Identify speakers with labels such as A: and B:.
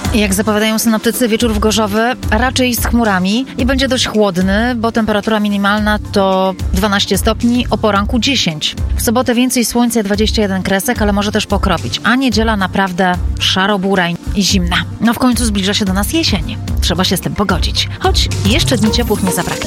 A: Jak zapowiadają synoptycy, wieczór w Gorzowy raczej z chmurami i będzie dość chłodny, bo temperatura minimalna to 12 stopni, o poranku 10. W sobotę więcej słońca, 21 kresek, ale może też pokropić. A niedziela naprawdę szaro-bura i zimna. No w końcu zbliża się do nas jesień. Trzeba się z tym pogodzić. Choć jeszcze dni ciepłych nie zabraknie.